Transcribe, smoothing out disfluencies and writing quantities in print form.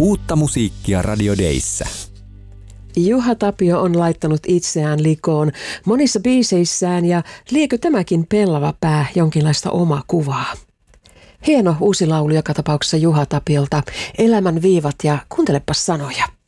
Uutta musiikkia Radio Dayssä. Juha Tapio on laittanut itseään likoon monissa biiseissään ja liekö tämäkin pellava pää jonkinlaista omaa kuvaa. Hieno uusi laulu joka tapauksessa Juha Tapiolta, Elämän viivat ja kuuntelepas sanoja.